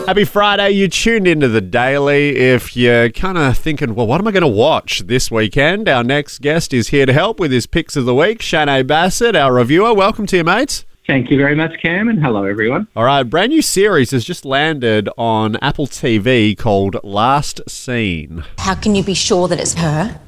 Happy Friday. You tuned into The Daily. If you're kind of thinking, well, what am I going to watch this weekend? Our next guest is here to help with his picks of the week. Shane Bassett, our reviewer. Welcome to you, mates. Thank you very much, Cam, and hello, everyone. All right, brand new series has just landed on Apple TV called Last Scene. How can you be sure that it's her?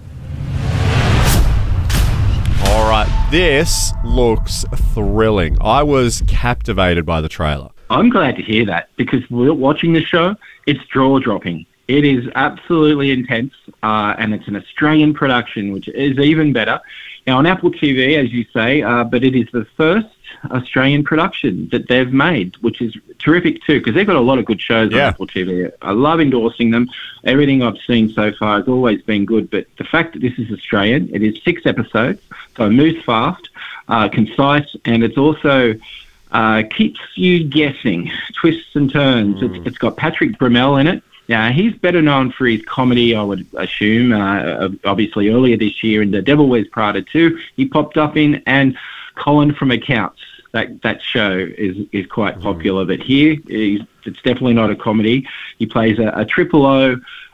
All right, this looks thrilling. I was captivated by the trailer. I'm glad to hear that because we're watching the show. It's jaw-dropping. It is absolutely intense, and it's an Australian production, which is even better. Now, on Apple TV, as you say, but it is the first Australian production that they've made, which is terrific too, because they've got a lot of good shows on Apple TV. I love endorsing them. Everything I've seen so far has always been good, but the fact that this is Australian, it is 6 episodes, so it moves fast, concise, and it's also keeps you guessing, twists and turns. It's got Patrick Bromell in it. Now, he's better known for his comedy, I would assume. Obviously, earlier this year in The Devil Wears Prada 2, he popped up in, and Colin from Accounts. That show is quite popular, but here it's definitely not a comedy. He plays a triple O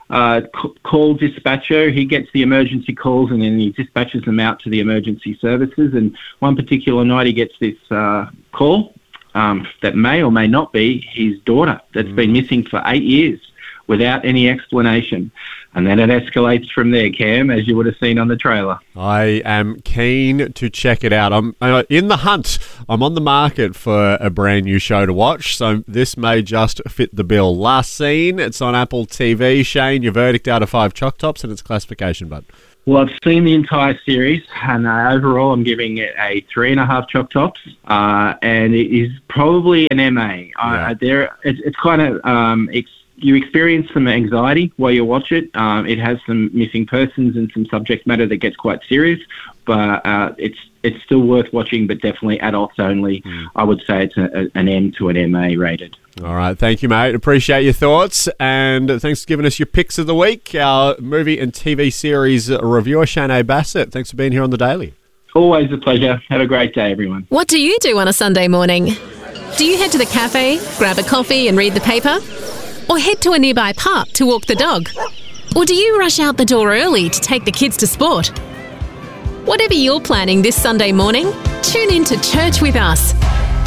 call dispatcher. He gets the emergency calls and then he dispatches them out to the emergency services. And one particular night he gets this call that may or may not be his daughter that's been missing for 8 years without any explanation. And then it escalates from there, Cam, as you would have seen on the trailer. I am keen to check it out. I'm in the hunt. I'm on the market for a brand new show to watch, so this may just fit the bill. Last Scene, it's on Apple TV. Shane, your verdict out of 5 Choc Tops and its classification, bud. Well, I've seen the entire series, and overall I'm giving it a 3.5 Choc Tops, and it is probably an MA. It's kind of... you experience some anxiety while you watch it. It has some missing persons and some subject matter that gets quite serious, but it's still worth watching, but definitely adults only. I would say it's an M to an MA rated. All right, thank you, mate. Appreciate your thoughts, and thanks for giving us your picks of the week. Our movie and TV series reviewer, Shane Bassett. Thanks for being here on The Daily. Always a pleasure. Have a great day, everyone. What do you do on a Sunday morning? Do you head to the cafe, grab a coffee and read the paper? Or head to a nearby park to walk the dog? Or do you rush out the door early to take the kids to sport? Whatever you're planning this Sunday morning, tune in to Church with Us.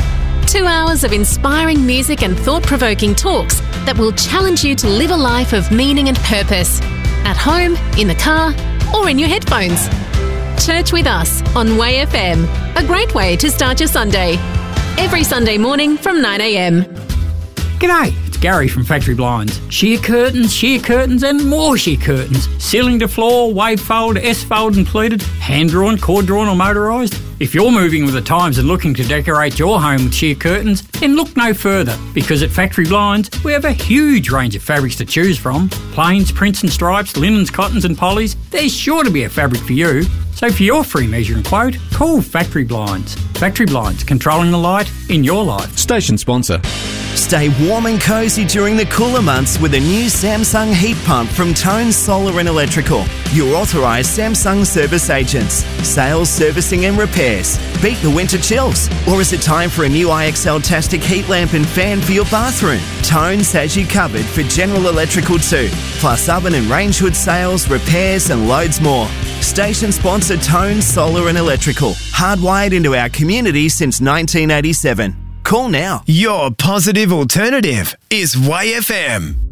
2 hours of inspiring music and thought-provoking talks that will challenge you to live a life of meaning and purpose. At home, in the car, or in your headphones. Church with Us on Way FM. A great way to start your Sunday. Every Sunday morning from 9 a.m. G'day, it's Gary from Factory Blinds. Sheer curtains and more sheer curtains. Ceiling to floor, wave fold, S-fold and pleated, hand-drawn, cord-drawn or motorised. If you're moving with the times and looking to decorate your home with sheer curtains, then look no further, because at Factory Blinds we have a huge range of fabrics to choose from. Plains, prints and stripes, linens, cottons and polys. There's sure to be a fabric for you. So for your free measuring quote, call Factory Blinds. Factory Blinds, controlling the light in your life. Station sponsor. Stay warm and cosy during the cooler months with a new Samsung heat pump from Tone Solar and Electrical. Your authorised Samsung service agents. Sales, servicing and repairs. Beat the winter chills. Or is it time for a new IXL-tastic heat lamp and fan for your bathroom? Tone's has you covered for General Electrical too. Plus oven and range hood sales, repairs and loads more. Station sponsor Tone Solar and Electrical. Hardwired into our community since 1987. Call now. Your positive alternative is Way FM.